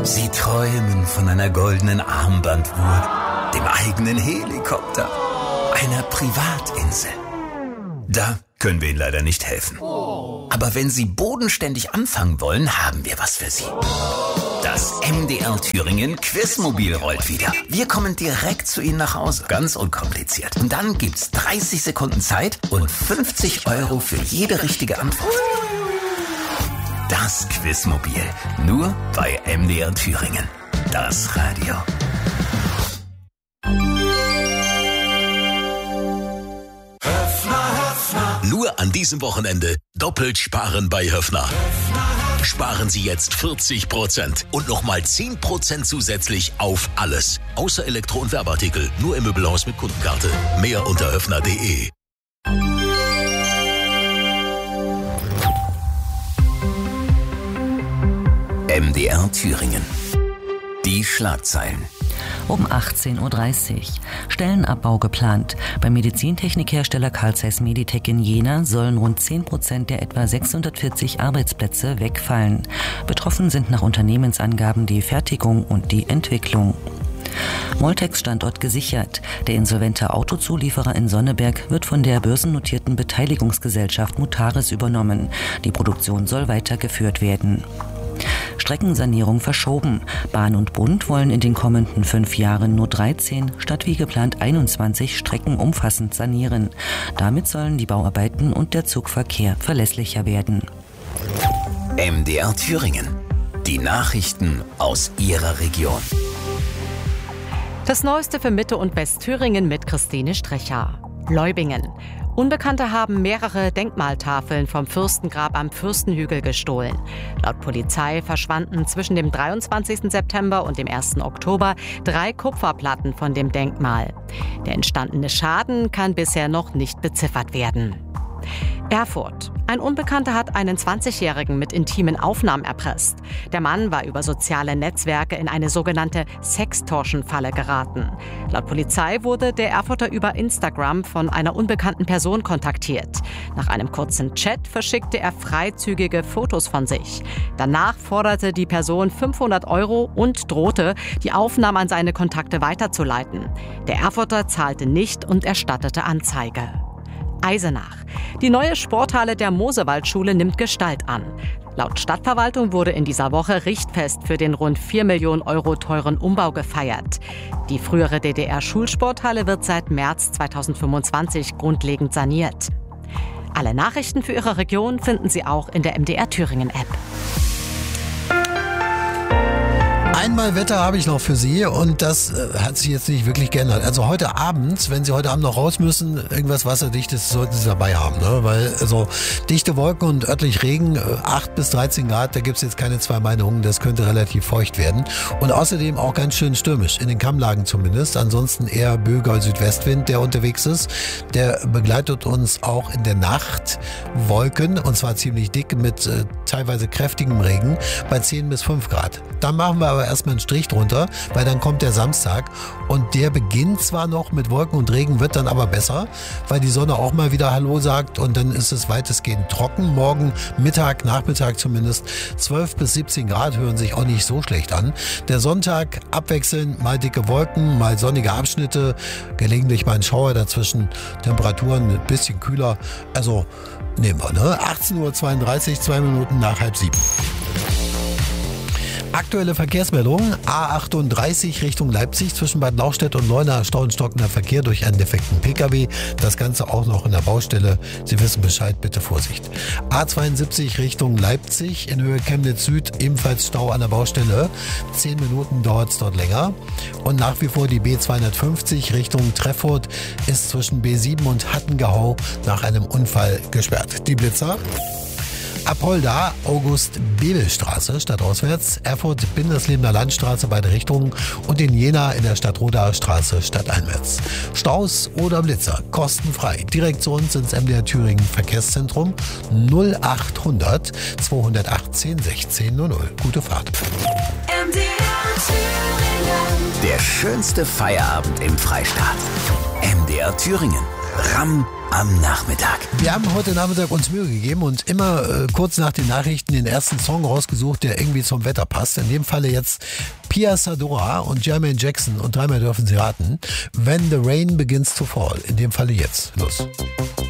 Sie träumen von einer goldenen Armbanduhr, dem eigenen Helikopter, einer Privatinsel. Da können wir Ihnen leider nicht helfen. Aber wenn Sie bodenständig anfangen wollen, haben wir was für Sie. Das MDR Thüringen Quizmobil rollt wieder. Wir kommen direkt zu Ihnen nach Hause. Ganz unkompliziert. Und dann gibt's 30 Sekunden Zeit und 50 € für jede richtige Antwort. Das Quizmobil. Nur bei MDR Thüringen. Das Radio. Nur an diesem Wochenende doppelt sparen bei Höffner. Sparen Sie jetzt 40% und nochmal 10% zusätzlich auf alles. Außer Elektro- und Werbeartikel. Nur im Möbelhaus mit Kundenkarte. Mehr unter höffner.de. MDR Thüringen. Die Schlagzeilen. Um 18.30 Uhr. Stellenabbau geplant. Beim Medizintechnikhersteller Carl Zeiss Meditech in Jena sollen rund 10% der etwa 640 Arbeitsplätze wegfallen. Betroffen sind nach Unternehmensangaben die Fertigung und die Entwicklung. Moltex Standort gesichert. Der insolvente Autozulieferer in Sonneberg wird von der börsennotierten Beteiligungsgesellschaft Mutares übernommen. Die Produktion soll weitergeführt werden. Streckensanierung verschoben. Bahn und Bund wollen in den kommenden 5 Jahren nur 13 statt wie geplant 21 Strecken umfassend sanieren. Damit sollen die Bauarbeiten und der Zugverkehr verlässlicher werden. MDR Thüringen. Die Nachrichten aus Ihrer Region. Das Neueste für Mitte- und Westthüringen mit Christine Strecher. Leubingen. Unbekannte haben mehrere Denkmaltafeln vom Fürstengrab am Fürstenhügel gestohlen. Laut Polizei verschwanden zwischen dem 23. September und dem 1. Oktober 3 Kupferplatten von dem Denkmal. Der entstandene Schaden kann bisher noch nicht beziffert werden. Erfurt. Ein Unbekannter hat einen 20-Jährigen mit intimen Aufnahmen erpresst. Der Mann war über soziale Netzwerke in eine sogenannte Sextortion-Falle geraten. Laut Polizei wurde der Erfurter über Instagram von einer unbekannten Person kontaktiert. Nach einem kurzen Chat verschickte er freizügige Fotos von sich. Danach forderte die Person 500 € und drohte, die Aufnahmen an seine Kontakte weiterzuleiten. Der Erfurter zahlte nicht und erstattete Anzeige. Eisenach. Die neue Sporthalle der Mosewaldschule nimmt Gestalt an. Laut Stadtverwaltung wurde in dieser Woche Richtfest für den rund 4 Millionen € teuren Umbau gefeiert. Die frühere DDR-Schulsporthalle wird seit März 2025 grundlegend saniert. Alle Nachrichten für Ihre Region finden Sie auch in der MDR Thüringen-App. Einmal Wetter habe ich noch für Sie und das hat sich jetzt nicht wirklich geändert. Also heute Abend, wenn Sie heute Abend noch raus müssen, irgendwas Wasserdichtes sollten Sie dabei haben, ne? Weil also dichte Wolken und örtlich Regen, 8 bis 13 Grad, da gibt es jetzt keine zwei Meinungen, das könnte relativ feucht werden. Und außerdem auch ganz schön stürmisch, in den Kammlagen zumindest. Ansonsten eher böiger Südwestwind, der unterwegs ist. Der begleitet uns auch in der Nacht. Wolken, und zwar ziemlich dick mit teilweise kräftigem Regen bei 10 bis 5 Grad. Dann machen wir aber erstmal einen Strich drunter, weil dann kommt der Samstag und der beginnt zwar noch mit Wolken und Regen, wird dann aber besser, weil die Sonne auch mal wieder Hallo sagt und dann ist es weitestgehend trocken. Morgen Mittag, Nachmittag zumindest 12 bis 17 Grad, hören sich auch nicht so schlecht an. Der Sonntag abwechselnd, mal dicke Wolken, mal sonnige Abschnitte, gelegentlich mal ein Schauer dazwischen, Temperaturen ein bisschen kühler, also nehmen wir, ne? 18.32 Uhr, 2 Minuten nach 6:30. Aktuelle Verkehrsmeldung, A38 Richtung Leipzig zwischen Bad Lauchstädt und Leuna stauenstockender Verkehr durch einen defekten Pkw. Das Ganze auch noch in der Baustelle. Sie wissen Bescheid, bitte Vorsicht. A72 Richtung Leipzig in Höhe Chemnitz Süd, ebenfalls Stau an der Baustelle. 10 Minuten dauert es dort länger. Und nach wie vor die B250 Richtung Treffurt ist zwischen B7 und Hattengehau nach einem Unfall gesperrt. Die Blitzer. Apolda, August-Bebel-Straße, stadtauswärts, Erfurt, Binderslebener Landstraße, beide Richtungen und in Jena in der Stadtrodaer Straße, stadteinwärts. Staus oder Blitzer, kostenfrei. Direkt zu uns ins MDR Thüringen Verkehrszentrum 0800 218 1600. Gute Fahrt. MDR Thüringen. Der schönste Feierabend im Freistaat. MDR Thüringen. Ramm am Nachmittag. Wir haben heute Nachmittag uns Mühe gegeben und immer kurz nach den Nachrichten den ersten Song rausgesucht, der irgendwie zum Wetter passt. In dem Falle jetzt Pia Sadora und Jermaine Jackson und dreimal dürfen Sie raten. When the Rain Begins to Fall. In dem Falle jetzt. Los.